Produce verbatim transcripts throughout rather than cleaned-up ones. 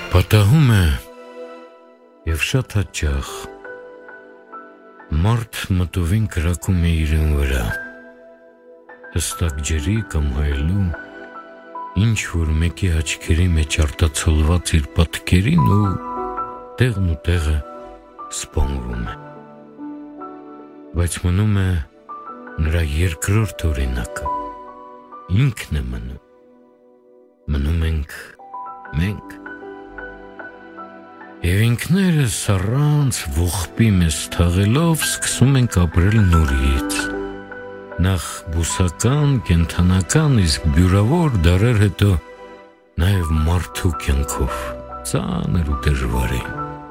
Պատահում է և շատ հաճախ մարդ մտովին կրակում է իրեն վրա, հստակ ջրի կամ հայելու, ինչ-որ մեկի աչքերի մեջ արտացոլված իր պատկերին ու տեղն ու տեղը սպանվում է, բայց մնում է նրա երկրորդ օրինակը, ինքն է մնում, մնում ենք մենք, և ինքներս առանց ողբի մեզ թաղելով սկսում ենք ապրել նորից, նախ բուսական, կենդանական, իսկ բյուրավոր դարեր հետո նաև մարդու կյանքով, ծանր ու դժվարի,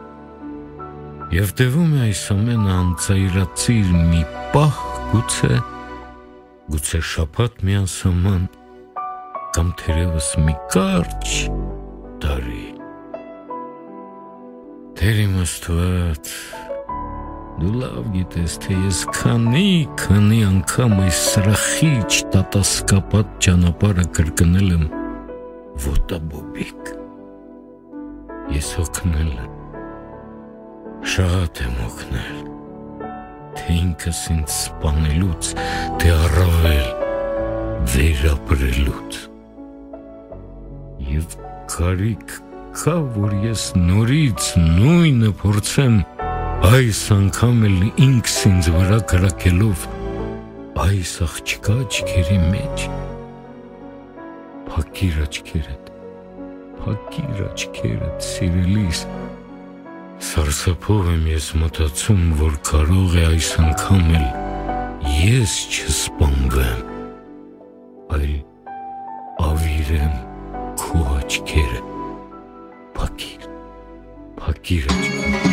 և տևում է այս ամենը անծայրածիր մի պահ, գուցե, գուցե շաբաթ միանսման, կամ թերևս մի կարճ տարի, Տեր իմ Աստված, դու լավ գիտես, թե ես քանի, քանի անգամ այս սրախիչ տատասկապատ ճանապարհը կրկնել եմ ոտաբոբիկ, ես օգնել եմ, շատ եմ օգնել, թե ինքս ինձ սպանելուց, թե առավել վերապրելուց, և կարիք կա, որ ես նորից նույնը փորձեմ այս անգամ էլ ինքս ինձ վրա կրակելով այս աղջկա աչքերի մեջ, փակիր աչքերդ, փակիր աչքերդ, սիրելիս, սարսափով եմ ես մտածում, որ կարող է այս անգամ էլ ես չսպանվեմ, այլ ավիրեմ քո աչքերը, փակիր, փակիր աչքերդ